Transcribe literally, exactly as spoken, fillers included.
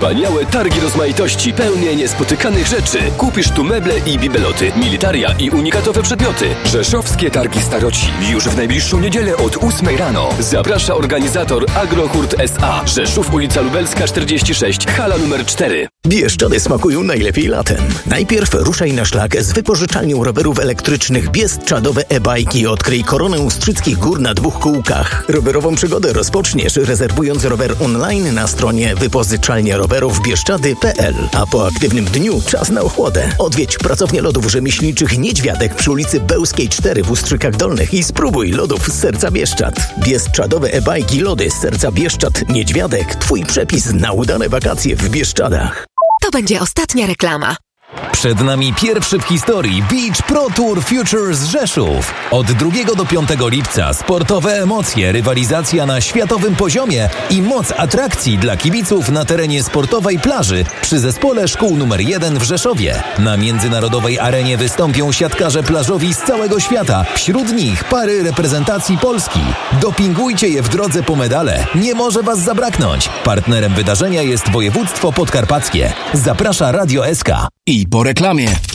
Wspaniałe targi rozmaitości, pełne niespotykanych rzeczy. Kupisz tu meble i bibeloty, militaria i unikatowe przedmioty. Rzeszowskie Targi Staroci. Już w najbliższą niedzielę od ósmej rano. Zaprasza organizator Agrohurt S A. Rzeszów, ulica Lubelska czterdzieści sześć, hala numer cztery. Bieszczady smakują najlepiej latem. Najpierw ruszaj na szlak z wypożyczalnią rowerów elektrycznych Bieszczadowe e-bike i odkryj koronę Ustrzyckich Gór na dwóch kółkach. Rowerową przygodę rozpoczniesz rezerwując rower online na stronie wypożyczalnia rowerów bieszczady kropka p l. A po aktywnym dniu czas na ochłodę. Odwiedź pracownię lodów rzemieślniczych Niedźwiadek przy ulicy Bełskiej cztery w Ustrzykach Dolnych i spróbuj lodów z serca Bieszczad. Bieszczadowe e-bike i lody z serca Bieszczad Niedźwiadek. Twój przepis na udane wakacje w Bieszczadach. To będzie ostatnia reklama. Przed nami pierwszy w historii Beach Pro Tour Futures Rzeszów. Od drugiego do piątego lipca sportowe emocje, rywalizacja na światowym poziomie i moc atrakcji dla kibiców na terenie sportowej plaży przy zespole szkół numer jeden w Rzeszowie. Na międzynarodowej arenie wystąpią siatkarze plażowi z całego świata. Wśród nich pary reprezentacji Polski. Dopingujcie je w drodze po medale. Nie może was zabraknąć. Partnerem wydarzenia jest województwo podkarpackie. Zaprasza Radio S K. I po reklamie.